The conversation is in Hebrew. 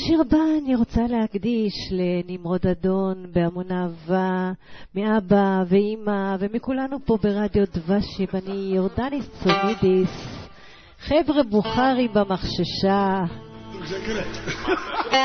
את השיר הבא אני רוצה להקדיש לנמרוד אדון בהמון אהבה, מאבא ואמא ומכולנו פה ברדיו דבשי, ואני יורדניס צומידיס, חבר'ה בוכרי במחששה.